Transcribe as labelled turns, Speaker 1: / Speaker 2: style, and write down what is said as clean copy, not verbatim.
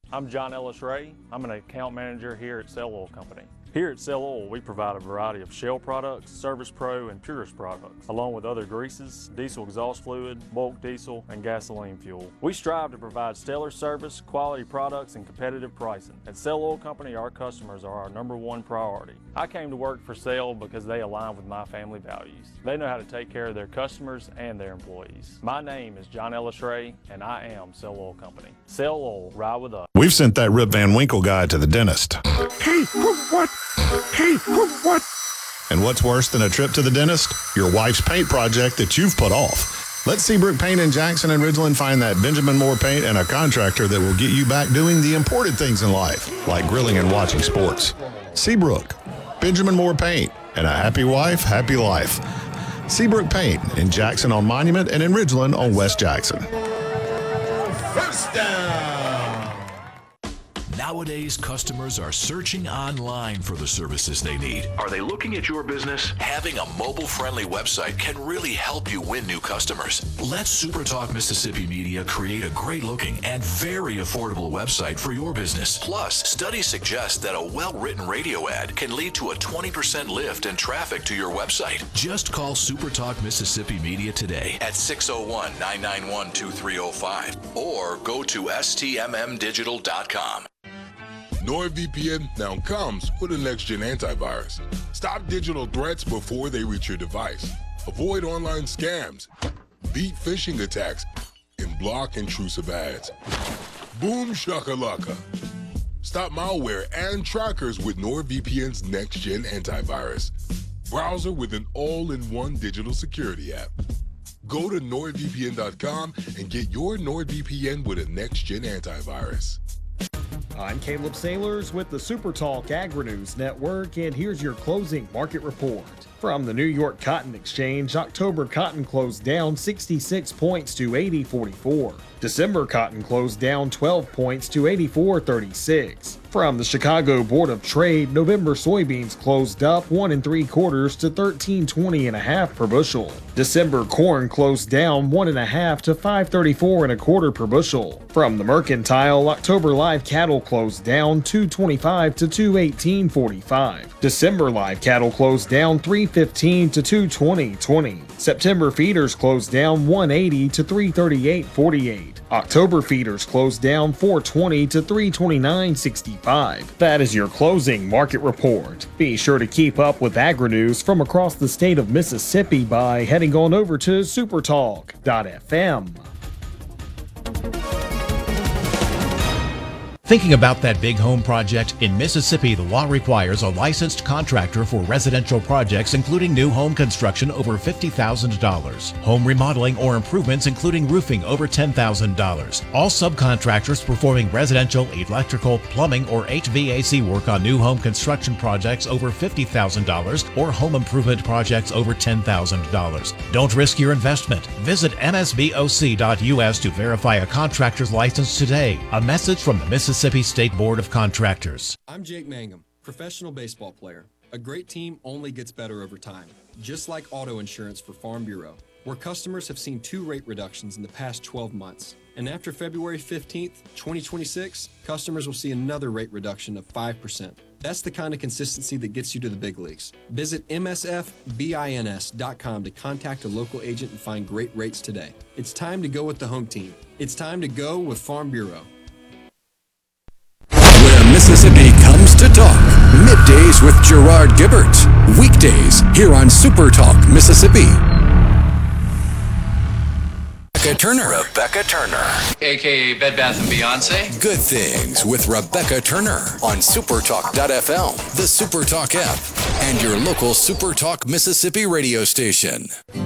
Speaker 1: I'm John Ellis Ray. I'm an account manager here at Cell Oil Company. Here at Cell Oil, we provide a variety of Shell products, Service Pro, and Purist products, along with other greases, diesel exhaust fluid, bulk diesel, and gasoline fuel. We strive to provide stellar service, quality products, and competitive pricing. At Cell Oil Company, our customers are our #1 priority. I came to work for Cell because they align with my family values. They know how to take care of their customers and their employees. My name is John Ellis Ray, and I am Cell Oil Company. Cell Oil, ride with us.
Speaker 2: We've sent that Rip Van Winkle guy to the dentist.
Speaker 3: Hey, what? Hey, what?
Speaker 2: And what's worse than a trip to the dentist? Your wife's paint project that you've put off. Let Seabrook Paint in Jackson and Ridgeland find that Benjamin Moore Paint and a contractor that will get you back doing the important things in life, like grilling and watching sports. Seabrook, Benjamin Moore Paint, and a happy wife, happy life. Seabrook Paint in Jackson on Monument and in Ridgeland on West Jackson.
Speaker 4: First down.
Speaker 5: Nowadays, customers are searching online for the services they need. Are they looking at your business? Having a mobile-friendly website can really help you win new customers. Let SuperTalk Mississippi Media create a great-looking and very affordable website for your business. Plus, studies suggest that a well-written radio ad can lead to a 20% lift in traffic to your website. Just call SuperTalk Mississippi Media today at 601-991-2305 or go to stmmdigital.com.
Speaker 6: NordVPN now comes with a next-gen antivirus. Stop digital threats before they reach your device. Avoid online scams, beat phishing attacks, and block intrusive ads. Boom shakalaka. Stop malware and trackers with NordVPN's next-gen antivirus. Browser with an all-in-one digital security app. Go to NordVPN.com and get your NordVPN with a next-gen antivirus.
Speaker 7: I'm Caleb Sailors with the SuperTalk Agri-News Network, and here's your closing market report. From the New York Cotton Exchange, October cotton closed down 66 points to 80.44. December cotton closed down 12 points to 84.36. From the Chicago Board of Trade, November soybeans closed up 1 3/4 to 13.20.5 per bushel. December corn closed down 1 1/2 to 5.34 1/4 per bushel. From the Mercantile, October live cattle closed down 2.25 to 2.18.45. December live cattle closed down 3.15 to 2.20.20. September feeders closed down 1.80 to 3.38.48. October feeders closed down 4.20 to 3.29.65. That is your closing market report. Be sure to keep up with Agri-News from across the state of Mississippi by heading on over to supertalk.fm.
Speaker 8: Thinking about that big home project? In Mississippi, the law requires a licensed contractor for residential projects, including new home construction over $50,000, home remodeling or improvements, including roofing over $10,000. All subcontractors performing residential, electrical, plumbing, or HVAC work on new home construction projects over $50,000 or home improvement projects over $10,000. Don't risk your investment. Visit msboc.us to verify a contractor's license today. A message from the Mississippi State Board of Contractors.
Speaker 9: I'm Jake Mangum, professional baseball player. A great team only gets better over time, just like auto insurance for Farm Bureau, where customers have seen 2 rate reductions in the past 12 months. And after February 15th, 2026, customers will see another rate reduction of 5%. That's the kind of consistency that gets you to the big leagues. Visit msfbins.com to contact a local agent and find great rates today. It's time to go with the home team. It's time to go with Farm Bureau.
Speaker 5: Mississippi comes to talk. Middays with Gerard Gibbert. Weekdays here on Super Talk Mississippi. Rebecca Turner.
Speaker 10: AKA Bed Bath & Beyonce.
Speaker 5: Good Things with Rebecca Turner on supertalk.fm, the Supertalk app, and your local Supertalk Mississippi radio station.